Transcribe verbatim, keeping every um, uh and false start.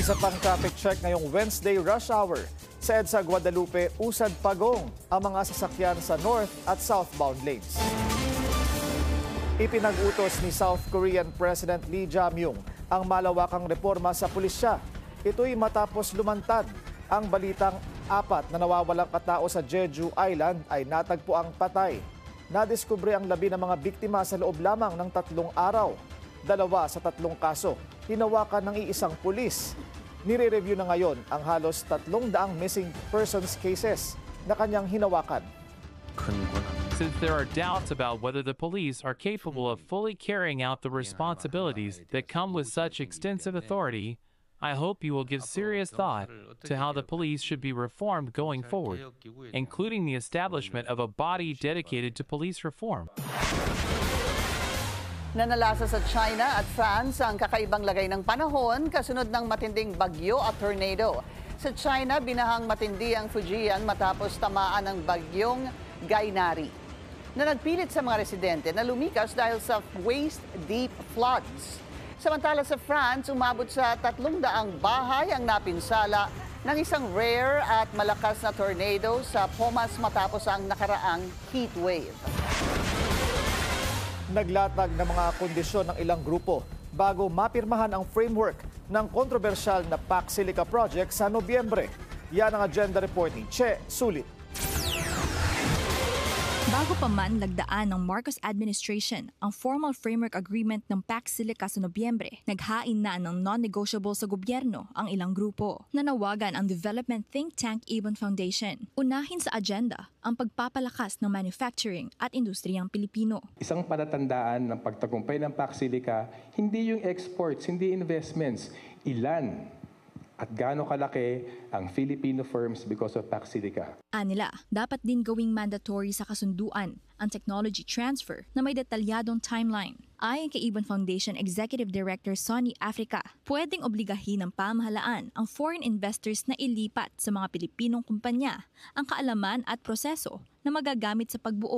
Isa pang traffic check ngayong Wednesday rush hour. Sa EDSA Guadalupe, usad pagong ang mga sasakyan sa north at southbound lanes. Ipinag-utos ni South Korean President Lee Jae-myung ang malawakang reforma sa pulisya. Ito'y matapos lumantad ang balitang apat na nawawalang katao sa Jeju Island ay natagpo ang patay. Nadiskubre ang labi ng mga biktima sa loob lamang ng tatlong araw. Dalawa sa tatlong kaso, hinawakan ng iisang pulis. Nire-review na ngayon ang halos tatlong daang missing persons cases na kanyang hinawakan. Since there are doubts about whether the police are capable of fully carrying out the responsibilities that come with such extensive authority, I hope you will give serious thought to how the police should be reformed going forward, including the establishment of a body dedicated to police reform. Nanalasa sa China at France ang kakaibang lagay ng panahon kasunod ng matinding bagyo at tornado. Sa China, binahang matindi ang Fujian matapos tamaan ng bagyong Gainari na nagpilit sa mga residente na lumikas dahil sa waist-deep floods. Samantala sa France, umabot sa tatlong daang bahay ang napinsala ng isang rare at malakas na tornado sa Pomas matapos ang nakaraang heat wave. Naglatag ng mga kondisyon ng ilang grupo bago mapirmahan ang framework ng kontrobersyal na Pax Silica Project sa Nobyembre. Yan ang agenda report ni Che Sulit. Bago pa man lagdaan ng Marcos administration ang formal framework agreement ng Pax Silica sa Nobyembre, naghain na ng non-negotiable sa gobyerno ang ilang grupo. Nanawagan ang development think tank Ibon Foundation. Unahin sa agenda ang pagpapalakas ng manufacturing at industriyang Pilipino. Isang palatandaan ng pagtagumpay ng Pax Silica, hindi yung exports, hindi investments, ilan at gaano kalaki ang Filipino firms because of Pax Silica. Anila, dapat din gawing mandatory sa kasunduan ang technology transfer na may detalyadong timeline. Ayon kay Ibon Foundation Executive Director Sonny Africa, pwedeng obligahin ng pamahalaan ang foreign investors na ilipat sa mga Pilipinong kumpanya ang kaalaman at proseso na magagamit sa pagbuo